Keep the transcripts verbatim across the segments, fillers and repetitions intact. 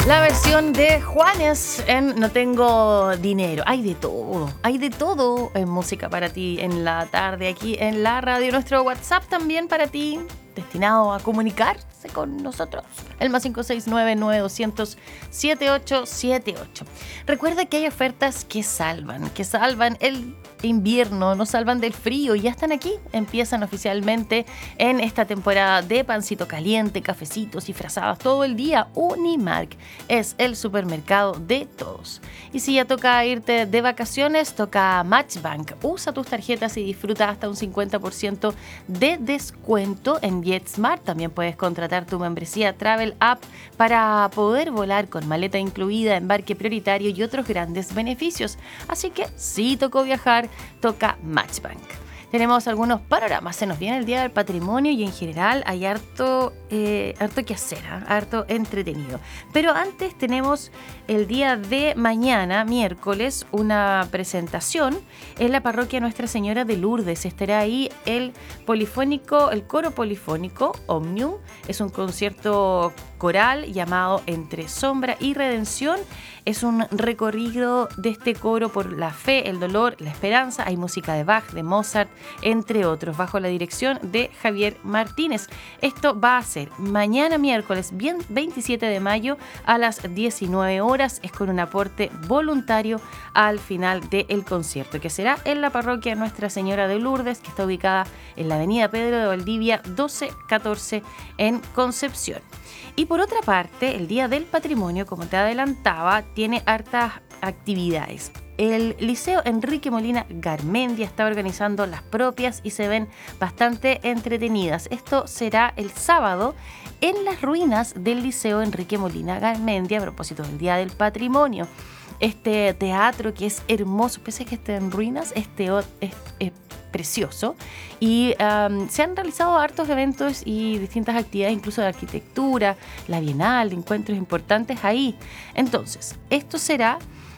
La versión de Juanes en No Tengo Dinero. Hay de todo, hay de todo en música para ti en la tarde aquí en la radio. Nuestro WhatsApp también para ti, destinado a comunicarse con nosotros. El más cinco seis nueve, nueve dos cero cero, siete ocho siete ocho. Recuerda que hay ofertas que salvan, que salvan el invierno, nos salvan del frío y ya están aquí. Empiezan oficialmente en esta temporada de pancito caliente, cafecitos y frazadas todo el día. Unimark es el supermercado de todos. Y si ya toca irte de vacaciones, toca Matchbank. Usa tus tarjetas y disfruta hasta un cincuenta por ciento de descuento en JetSmart. También puedes contratar tu membresía Travel App para poder volar con maleta incluida, embarque prioritario y otros grandes beneficios. Así que si tocó viajar, toca Matchbank. Tenemos algunos panoramas, se nos viene el Día del Patrimonio y en general hay harto, eh, harto que hacer, ¿eh? harto entretenido. Pero antes tenemos el día de mañana, miércoles, una presentación en la parroquia Nuestra Señora de Lourdes. Estará ahí el polifónico, el coro polifónico Omnium. Es un concierto coral llamado Entre Sombra y Redención. Es un recorrido de este coro por la fe, el dolor, la esperanza. Hay música de Bach, de Mozart, entre otros, bajo la dirección de Javier Martínez. Esto va a ser mañana miércoles bien veintisiete de mayo a las diecinueve horas. Es con un aporte voluntario al final del concierto, que será en la parroquia Nuestra Señora de Lourdes, que está ubicada en la avenida Pedro de Valdivia doce catorce en Concepción. Y por otra parte, el Día del Patrimonio, como te adelantaba, tiene hartas actividades. El Liceo Enrique Molina Garmendia está organizando las propias y se ven bastante entretenidas. Esto será el sábado en las ruinas del Liceo Enrique Molina Garmendia, a propósito del Día del Patrimonio. Este teatro que es hermoso, pese a que esté en ruinas, este es, es precioso y um, se han realizado hartos eventos y distintas actividades, incluso de arquitectura, la Bienal, de encuentros importantes ahí. Entonces, esto será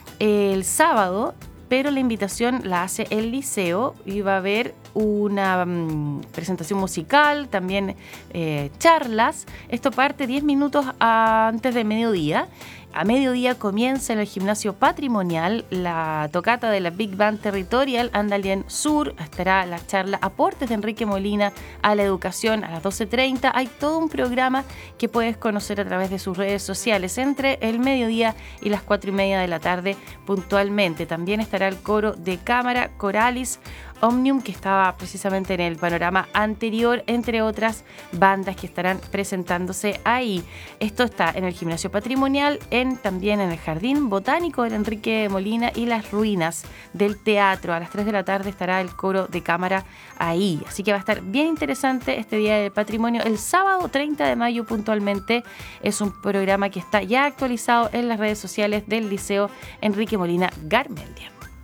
el sábado, pero la invitación la hace el liceo y va a haber una um, presentación musical, también eh, charlas. Esto parte diez minutos antes de mediodía. A mediodía comienza en el gimnasio patrimonial la tocata de la Big Band Territorial Andalien Sur. Estará la charla Aportes de Enrique Molina a la educación a las doce treinta. Hay todo un programa que puedes conocer a través de sus redes sociales entre el mediodía y las cuatro y media de la tarde puntualmente. También estará el coro de cámara Coralis Omnium, que estaba precisamente en el panorama anterior, entre otras bandas que estarán presentándose ahí. Esto está en el gimnasio patrimonial, en, también en el jardín botánico del Enrique Molina y las ruinas del teatro. A las tres de la tarde estará el coro de cámara ahí. Así que va a estar bien interesante este Día del Patrimonio. El sábado treinta de mayo puntualmente es un programa que está ya actualizado en las redes sociales del Liceo Enrique Molina Garmendia.